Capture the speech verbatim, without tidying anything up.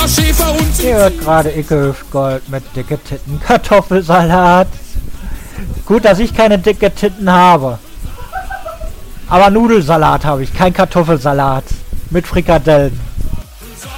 Schäfer und Ihr hört gerade Icke Gold mit dicke Titten Kartoffelsalat. Gut, dass ich keine dicke Titten habe. Aber Nudelsalat habe ich, kein Kartoffelsalat. Mit Frikadellen.